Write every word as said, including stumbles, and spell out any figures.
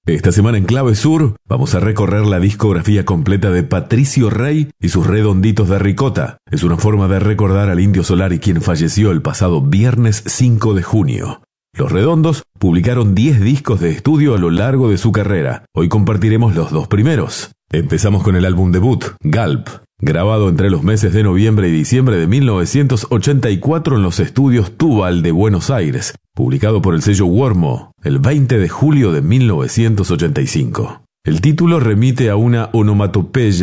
Esta semana en Clave Sur vamos a recorrer la discografía completa de Patricio Rey y sus Redonditos de Ricota. Es una forma de recordar al Indio Solari, quien falleció el pasado viernes cinco de junio. Los Redondos publicaron diez discos de estudio a lo largo de su carrera. Hoy compartiremos los dos primeros. Empezamos con el álbum debut, Galp, grabado entre los meses de noviembre y diciembre de mil novecientos ochenta y cuatro en los estudios Tubal de Buenos Aires, publicado por el sello Wormo el veinte de julio de mil novecientos ochenta y cinco. El título remite a una onomatopeya